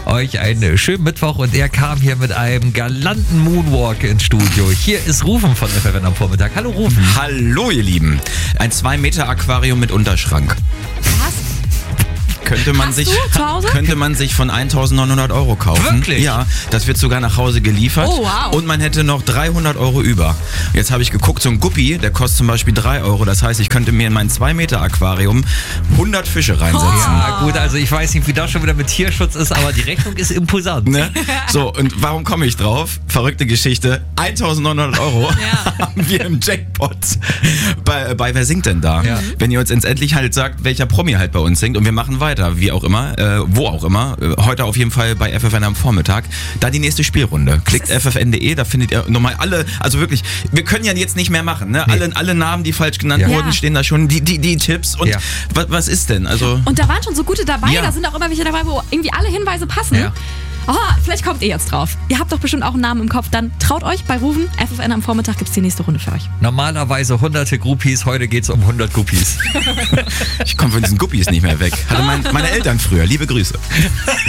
euch einen schönen Mittwoch und er kam hier mit einem galanten Moonwalk ins Studio. Hier ist Rufen von FFN am Vormittag. Hallo Rufen. Hallo ihr Lieben. Ein 2 Meter Aquarium mit Unterschrank. Was? Könnte man sich von 1.900 Euro kaufen. Wirklich? Ja, das wird sogar nach Hause geliefert. Oh, wow. Und man hätte noch 300 Euro über. Jetzt habe ich geguckt, so ein Guppi, der kostet zum Beispiel 3 Euro. Das heißt, ich könnte mir in mein 2 Meter Aquarium 100 Fische reinsetzen. Ja gut, also ich weiß nicht, wie das schon wieder mit Tierschutz ist, aber die Rechnung ist imposant. Ne? So, und warum komme ich drauf? Verrückte Geschichte. 1.900 Euro haben wir im Jackpot. Bei Wer singt denn da? Ja. Wenn ihr uns endlich halt sagt, welcher Promi halt bei uns singt und wir machen weiter, wie auch immer, wo auch immer. Heute auf jeden Fall bei FFN am Vormittag. Da die nächste Spielrunde. Klickt ffn.de, da findet ihr nochmal alle, also wirklich, wir können ja jetzt nicht mehr machen, ne? Nee. Alle Namen, die falsch genannt wurden, stehen da schon, die Tipps und was ist denn? Also und da waren schon so gute dabei, da sind auch immer welche dabei, wo irgendwie alle Hinweise passen. Ja. Oh, vielleicht kommt ihr jetzt drauf. Ihr habt doch bestimmt auch einen Namen im Kopf. Dann traut euch bei Rufen. FFN am Vormittag gibt's die nächste Runde für euch. Normalerweise hunderte Groupies, heute geht's um 100 Guppies. Ich komme von diesen Guppies nicht mehr weg. Hatte meine Eltern früher. Liebe Grüße.